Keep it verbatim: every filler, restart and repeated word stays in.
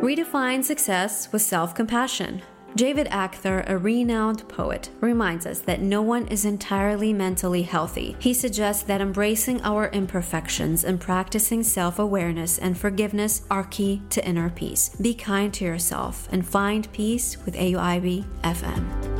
Redefine success with self-compassion. Javid Akhtar, a renowned poet, reminds us that no one is entirely mentally healthy. He suggests that embracing our imperfections and practicing self-awareness and forgiveness are key to inner peace. Be kind to yourself and find peace with A U I B F M.